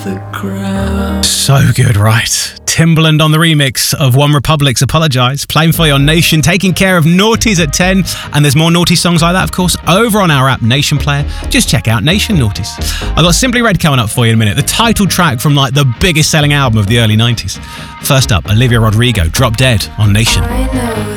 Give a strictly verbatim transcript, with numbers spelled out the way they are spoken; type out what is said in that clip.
the ground. So good, right? Timbaland on the remix of One Republic's Apologise, playing for your nation, taking care of Naughties at ten. And there's more Naughty songs like that, of course, over on our app, Nation Player. Just check out Nation Naughties. I've got Simply Red coming up for you in a minute, the title track from like the biggest selling album of the early nineties. First up, Olivia Rodrigo, Drop Dead on Nation. I know